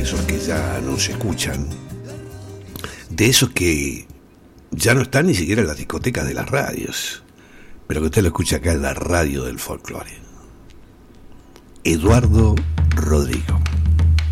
esos que ya no se escuchan, de esos que ya no están ni siquiera en las discotecas de las radios, pero que usted lo escucha acá en la radio del folclore. Eduardo Rodrigo.